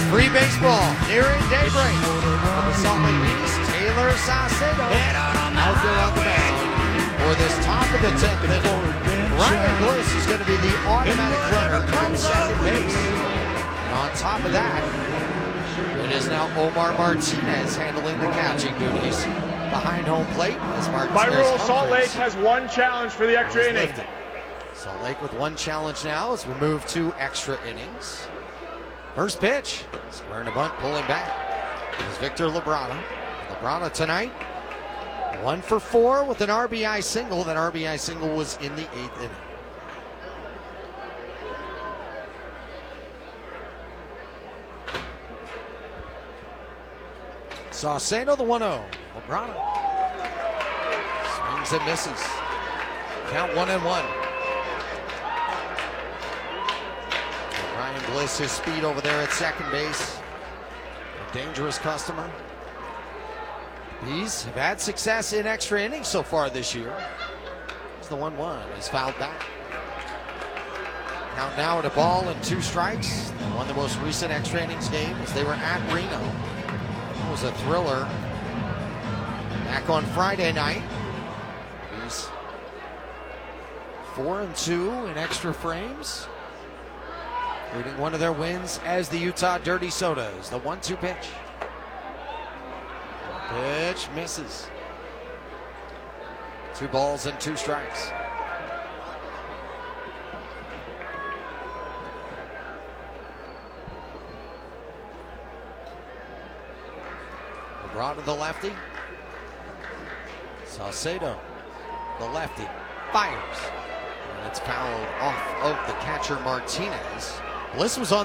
free baseball nearing daybreak. From the Salt Lake East, Taylor Saucedo out there on the mound for this top of the 10th inning. Ryan Bliss is going to be the automatic runner on second base. And on top of that, it is now Omar Martinez handling the catching duties behind home plate as Martinez. By rule, Salt Lake has one challenge for the extra inning. Salt Lake with one challenge now as we move to extra innings. First pitch, squaring a bunt, pulling back, is Victor Labrada. Labrada tonight, 1 for 4 with an RBI single. That RBI single was in the 8th inning. Saucedo the 1-0. Labrada swings and misses. Count 1-1. Ryan Bliss, his speed over there at second base. A dangerous customer. These have had success in extra innings so far this year. It's the 1-1. He's fouled back. Count now at a ball and 2 strikes. They won the most recent extra innings game as they were at Reno. It was a thriller back on Friday night. He's 4-2 in extra frames, leading one of their wins as the Utah Dirty Sodas. The 1-2 pitch. Pitch misses. 2 balls and 2 strikes. Labrada the lefty. Saucedo the lefty. Fires. And it's fouled off of the catcher Martinez. Bliss was on